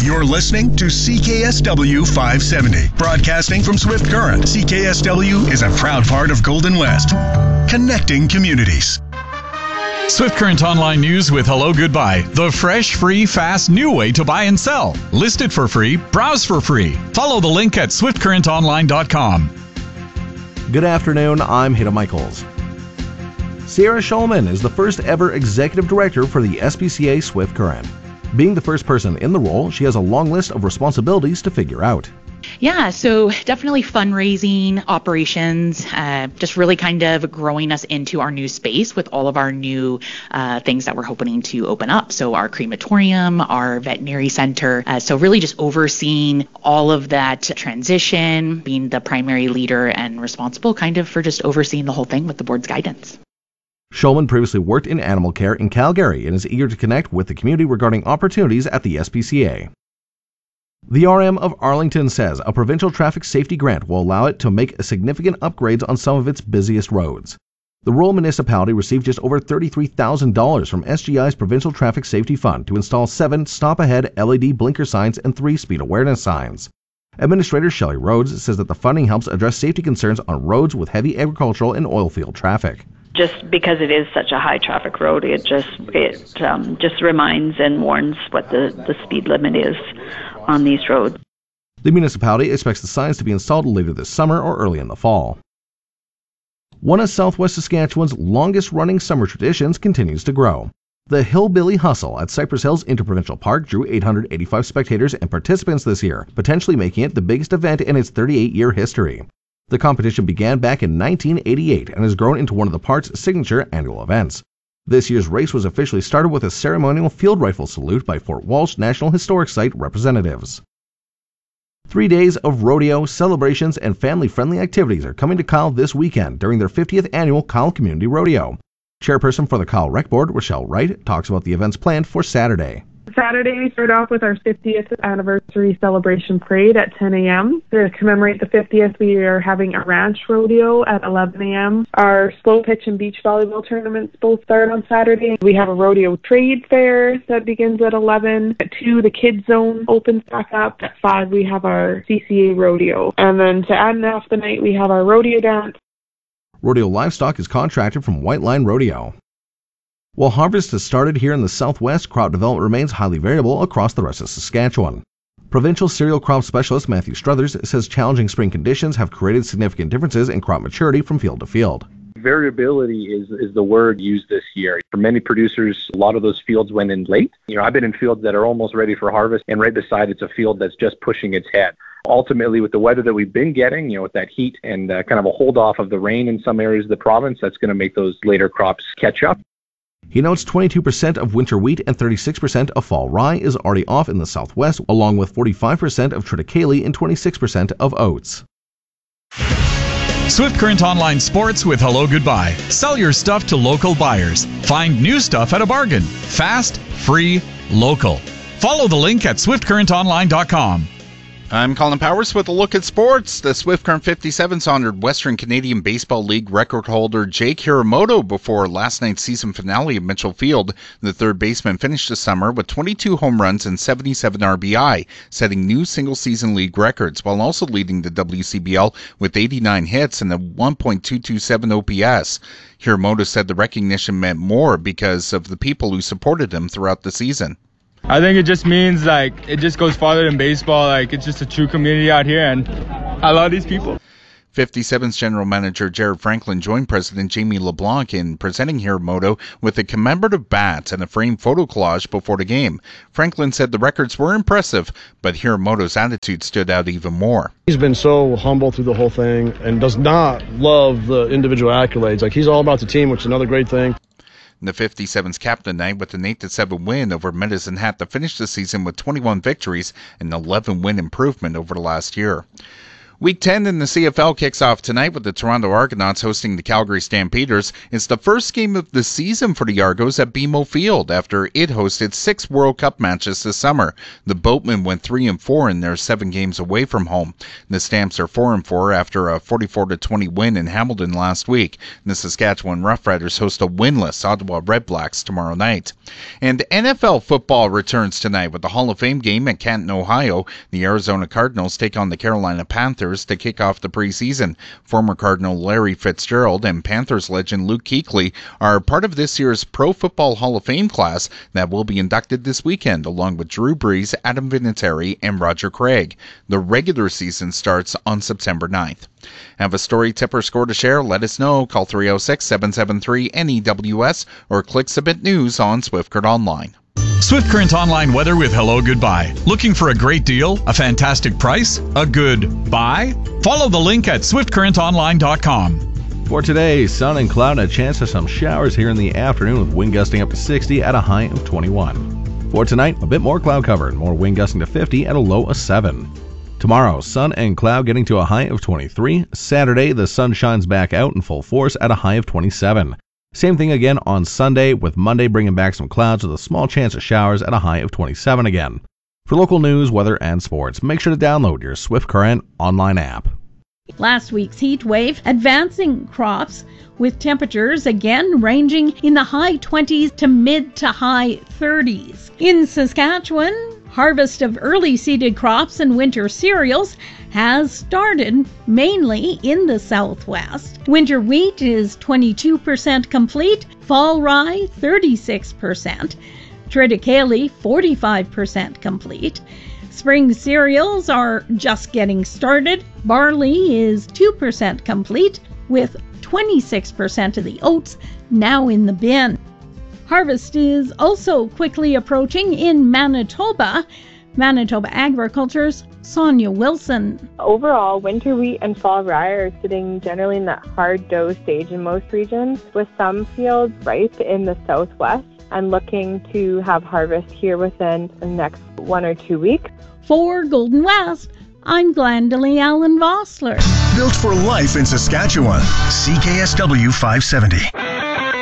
You're listening to CKSW 570. Broadcasting from Swift Current, CKSW is a proud part of Golden West. Connecting communities. Swift Current Online News with Hello Goodbye. The fresh, free, fast, new way to buy and sell. Listed for free, browse for free. Follow the link at swiftcurrentonline.com. Good afternoon, I'm Hida Michaels. Sierra Shulman is the first ever executive director for the SPCA Swift Current. Being the first person in the role, she has a long list of responsibilities to figure out. Yeah, so definitely fundraising, operations, just really kind of growing us into our new space with all of our new things that we're hoping to open up. So our crematorium, our veterinary center. So really just overseeing all of that transition, being the primary leader and responsible kind of for just overseeing the whole thing with the board's guidance. Shulman previously worked in animal care in Calgary and is eager to connect with the community regarding opportunities at the SPCA. The RM of Arlington says a provincial traffic safety grant will allow it to make significant upgrades on some of its busiest roads. The rural municipality received just over $33,000 from SGI's Provincial Traffic Safety Fund to install 7 stop-ahead LED blinker signs and 3 speed awareness signs. Administrator Shelley Rhodes says that the funding helps address safety concerns on roads with heavy agricultural and oil field traffic. Just because it is such a high traffic road, it just reminds and warns what the speed limit is on these roads. The municipality expects the signs to be installed later this summer or early in the fall. One of Southwest Saskatchewan's longest-running summer traditions continues to grow. The Hillbilly Hustle at Cypress Hills Interprovincial Park drew 885 spectators and participants this year, potentially making it the biggest event in its 38-year history. The competition began back in 1988 and has grown into one of the park's signature annual events. This year's race was officially started with a ceremonial field rifle salute by Fort Walsh National Historic Site representatives. 3 days of rodeo, celebrations, and family-friendly activities are coming to Kyle this weekend during their 50th annual Kyle Community Rodeo. Chairperson for the Kyle Rec Board, Rochelle Wright, talks about the events planned for Saturday. Saturday, we start off with our 50th anniversary celebration parade at 10 a.m. To commemorate the 50th, we are having a ranch rodeo at 11 a.m. Our slow pitch and beach volleyball tournaments both start on Saturday. We have a rodeo trade fair that begins at 11. At 2, the kids zone opens back up. At 5, we have our CCA rodeo. And then to end off the night, we have our rodeo dance. Rodeo livestock is contracted from White Line Rodeo. While harvest has started here in the southwest, crop development remains highly variable across the rest of Saskatchewan. Provincial cereal crop specialist Matthew Struthers says challenging spring conditions have created significant differences in crop maturity from field to field. Variability is the word used this year. For many producers, a lot of those fields went in late. I've been in fields that are almost ready for harvest, and right beside it's a field that's just pushing its head. Ultimately, with the weather that we've been getting, with that heat and kind of a hold off of the rain in some areas of the province, that's going to make those later crops catch up. He notes 22% of winter wheat and 36% of fall rye is already off in the southwest, along with 45% of triticale and 26% of oats. Swift Current Online Sports with Hello Goodbye. Sell your stuff to local buyers. Find new stuff at a bargain. Fast, free, local. Follow the link at swiftcurrentonline.com. I'm Colin Powers with a look at sports. The Swift Current 57s honored Western Canadian Baseball League record holder Jake Hiramoto before last night's season finale at Mitchell Field. The third baseman finished the summer with 22 home runs and 77 RBI, setting new single-season league records, while also leading the WCBL with 89 hits and a 1.227 OPS. Hiramoto said the recognition meant more because of the people who supported him throughout the season. I think it just means, it just goes farther than baseball. It's just a true community out here, and I love these people. 57's general manager Jared Franklin joined President Jamie LeBlanc in presenting Hiramoto with a commemorative bat and a framed photo collage before the game. Franklin said the records were impressive, but Hiramoto's attitude stood out even more. He's been so humble through the whole thing and does not love the individual accolades. He's all about the team, which is another great thing. The 57's captain tonight with an 8-7 win over Medicine Hat to finish the season with 21 victories and an 11-win improvement over last year. Week 10 in the CFL kicks off tonight with the Toronto Argonauts hosting the Calgary Stampeders. It's the first game of the season for the Argos at BMO Field after it hosted 6 World Cup matches this summer. The Boatmen went 3-4 in their 7 games away from home. The Stamps are 4-4 after a 44-20 win in Hamilton last week. The Saskatchewan Roughriders host a winless Ottawa Redblacks tomorrow night. And NFL football returns tonight with the Hall of Fame game at Canton, Ohio. The Arizona Cardinals take on the Carolina Panthers to kick off the preseason. Former Cardinal Larry Fitzgerald and Panthers legend Luke Kuechly are part of this year's Pro Football Hall of Fame class that will be inducted this weekend, along with Drew Brees, Adam Vinatieri, and Roger Craig. The regular season starts on September 9th. Have a story, tip, or score to share? Let us know. Call 306-773-NEWS or click Submit News on Swift Current Online. Swift Current Online weather with Hello Goodbye. Looking for a great deal, a fantastic price, a good buy? Follow the link at swiftcurrentonline.com. For today, sun and cloud and a chance of some showers here in the afternoon with wind gusting up to 60 at a high of 21. For tonight, a bit more cloud cover and more wind gusting to 50 at a low of 7. Tomorrow, sun and cloud getting to a high of 23. Saturday, the sun shines back out in full force at a high of 27. Same thing again on Sunday, with Monday bringing back some clouds with a small chance of showers at a high of 27 again. For local news, weather, and sports, make sure to download your Swift Current online app. Last week's heat wave advancing crops, with temperatures again ranging in the high 20s to mid to high 30s. In Saskatchewan, harvest of early seeded crops and winter cereals has started, mainly in the southwest. Winter wheat is 22% complete, fall rye 36%, triticale 45% complete. Spring cereals are just getting started. Barley is 2% complete, with 26% of the oats now in the bin. Harvest is also quickly approaching in Manitoba. Manitoba Agriculture's Sonia Wilson. Overall, winter wheat and fall rye are sitting generally in that hard dough stage in most regions, with some fields ripe in the southwest and looking to have harvest here within the next 1 or 2 weeks. For Golden West, I'm Glendalee Allen Vossler. Built for life in Saskatchewan. CKSW 570.